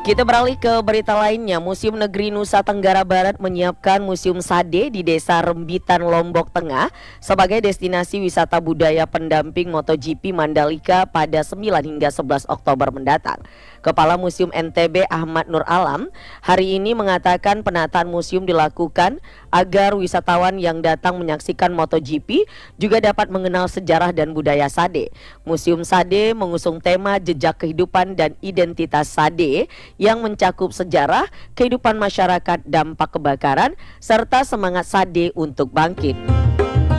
Kita beralih ke berita lainnya. Museum Negeri Nusa Tenggara Barat menyiapkan Museum Sade di Desa Rembitan, Lombok Tengah sebagai destinasi wisata budaya pendamping MotoGP Mandalika pada 9 hingga 11 Oktober mendatang. Kepala Museum NTB Ahmad Nur Alam hari ini mengatakan penataan museum dilakukan agar wisatawan yang datang menyaksikan MotoGP juga dapat mengenal sejarah dan budaya Sade. Museum Sade mengusung tema jejak kehidupan dan identitas Sade yang mencakup sejarah, kehidupan masyarakat, dampak kebakaran, serta semangat Sade untuk bangkit.